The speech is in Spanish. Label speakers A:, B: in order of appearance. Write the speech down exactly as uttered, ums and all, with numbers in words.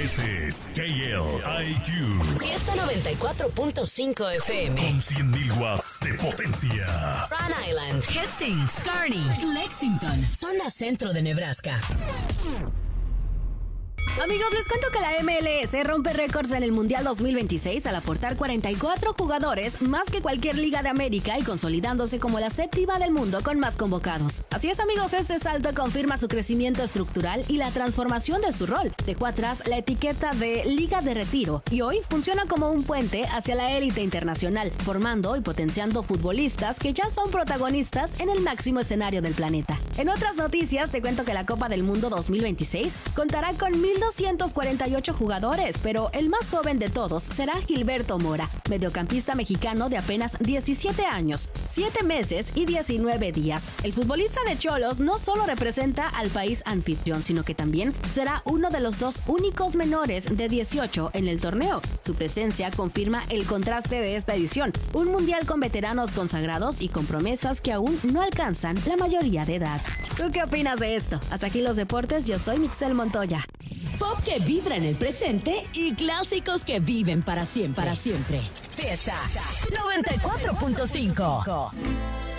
A: Ese es K L I Q.
B: Fiesta noventa y cuatro punto cinco F M.
A: Con cien mil watts de potencia.
B: Rhode Island, Hastings, Kearney, Lexington, zona centro de Nebraska.
C: Amigos, les cuento que la M L S rompe récords en el Mundial dos mil veintiséis al aportar cuarenta y cuatro jugadores, más que cualquier liga de América y consolidándose como la séptima del mundo con más convocados. Así es, amigos, este salto confirma su crecimiento estructural y la transformación de su rol. Dejó atrás la etiqueta de Liga de Retiro y hoy funciona como un puente hacia la élite internacional, formando y potenciando futbolistas que ya son protagonistas en el máximo escenario del planeta. En otras noticias, te cuento que la Copa del Mundo dos mil veintiséis contará con mil doscientos cuarenta y ocho jugadores, pero el más joven de todos será Gilberto Mora, mediocampista mexicano de apenas diecisiete años, siete meses y diecinueve días. El futbolista de Xolos no solo representa al país anfitrión, sino que también será uno de los dos únicos menores de dieciocho en el torneo. Su presencia confirma el contraste de esta edición, un mundial con veteranos consagrados y con promesas que aún no alcanzan la mayoría de edad. ¿Tú qué opinas de esto? Hasta aquí los deportes, yo soy Mixel Montoya.
B: Pop que vibra en el presente y clásicos que viven para siempre. Para siempre. Fiesta noventa y cuatro punto cinco.